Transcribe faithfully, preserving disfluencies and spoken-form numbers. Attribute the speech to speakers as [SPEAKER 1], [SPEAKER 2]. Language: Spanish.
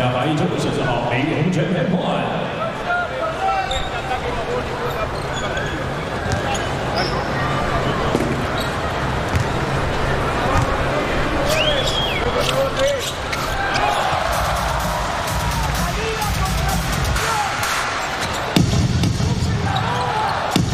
[SPEAKER 1] 下发一中十四号梅红泉 M one。